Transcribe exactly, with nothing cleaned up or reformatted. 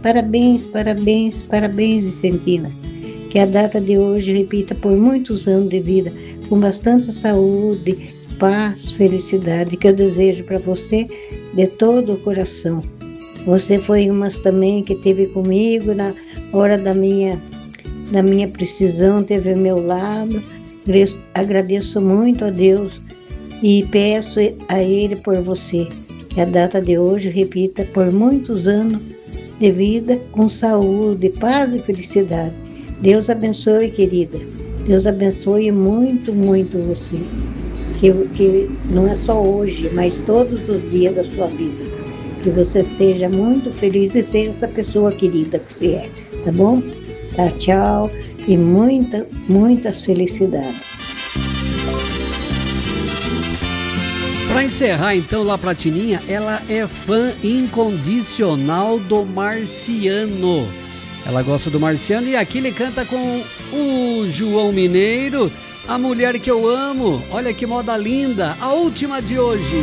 Parabéns, parabéns, parabéns, Vicentina. Que a data de hoje repita por muitos anos de vida, com bastante saúde, paz, felicidade, que eu desejo para você de todo o coração. Você foi uma também que esteve comigo na hora da minha, da minha precisão, esteve ao meu lado. Agradeço muito a Deus e peço a Ele por você, que a data de hoje repita por muitos anos de vida, com saúde, paz e felicidade. Deus abençoe, querida. Deus abençoe muito, muito você. Que, que não é só hoje, mas todos os dias da sua vida. Que você seja muito feliz e seja essa pessoa querida que você é, tá bom? Tá, tchau e muita, muitas felicidades. Para encerrar então, lá pra Tininha, ela é fã incondicional do Marciano. Ela gosta do Marciano e aqui ele canta com o João Mineiro, A Mulher Que Eu Amo. Olha que moda linda, a última de hoje.